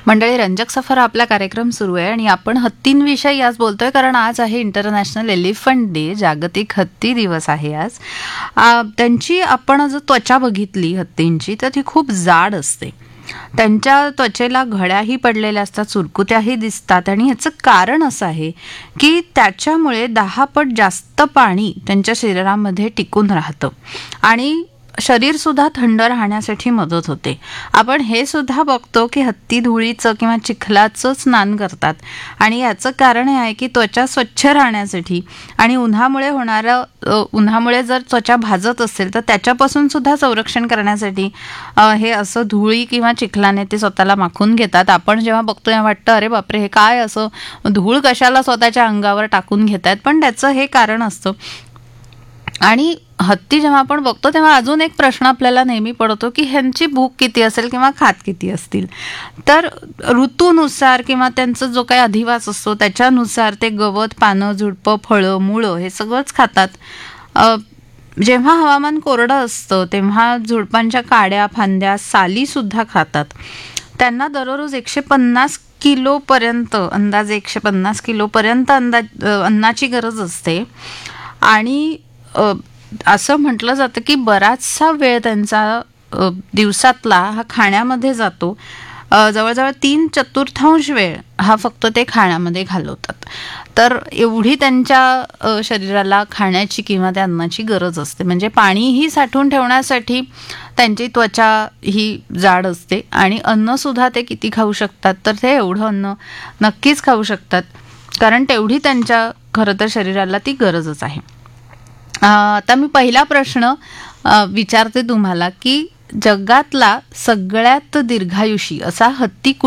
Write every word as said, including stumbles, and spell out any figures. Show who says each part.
Speaker 1: मंडळी, रंजक सफर आपला कार्यक्रम सुरू आहे आणि आपण हत्तींविषयी आज बोलतोय कारण आज आहे इंटरनॅशनल एलिफंट डे, जागतिक हत्ती दिवस आहे आज. आ, त्यांची आपण जर त्वचा बघितली हत्तींची तर ती खूप जाड असते. त्यांच्या त्वचेला घड्याही पडलेल्या असतात, सुरकुत्याही दिसतात आणि ह्याचं कारण असं आहे की त्याच्यामुळे दहा पट जास्त पाणी त्यांच्या शरीरामध्ये टिकून राहतं आणि शरीर सुद्धा थंड राहण्यासाठी मदत होते. आपण हे सुद्धा बघतो की हत्ती धुळीचं किंवा चिखलाचं स्नान करतात आणि याचं कारण हे आहे की त्वचा स्वच्छ राहण्यासाठी आणि उन्हामुळे होणारं उन्हामुळे जर त्वचा भाजत असेल तर त्याच्यापासून सुद्धा संरक्षण करण्यासाठी हे असं धुळी किंवा चिखलाने ते स्वतःला माखून घेतात. आपण जेव्हा बघतो तेव्हा वाटतं अरे बापरे, हे काय असं धूळ कशाला स्वतःच्या अंगावर टाकून घेत आहेत, पण त्याचं हे कारण असतं. आणि हत्ती जेव्हा आपण बघतो तेव्हा अजून एक प्रश्न आपल्याला नेहमी पडतो की ह्यांची भूक किती असेल किंवा खात किती असतील. तर ऋतूनुसार किंवा त्यांचा जो काही अधिवास असतो त्याच्यानुसार ते गवत, पानं, झुडपं, फळं, मुळं हे सगळंच खातात. जेव्हा हवामान कोरडं असतं तेव्हा झुडपांच्या काड्या, फांद्या, साली सुद्धा खातात. त्यांना दररोज एकशे पन्नास किलोपर्यंत अंदाजे एकशे पन्नास किलोपर्यंत अंदाज अन्नाची गरज असते आणि असं म्हटलं जातं की बराचसा वेळ त्यांचा दिवसातला हा खाण्यामध्ये जातो. जवळजवळ तीन चतुर्थांश वेळ हा फक्त ते खाण्यामध्ये घालवतात. तर एवढी त्यांच्या शरीराला खाण्याची किंवा त्या अन्नाची गरज असते. म्हणजे पाणीही साठवून ठेवण्यासाठी त्यांची त्वचा ही जाड असते आणि अन्नसुद्धा ते किती खाऊ शकतात तर ते एवढं अन्न नक्कीच खाऊ शकतात कारण तेवढी त्यांच्या खरं तर शरीराला ती गरजच आहे. आता मी पहिला प्रश्न विचारते तुम्हाला की जगातला सगळ्यात दीर्घायुषी असा हत्ती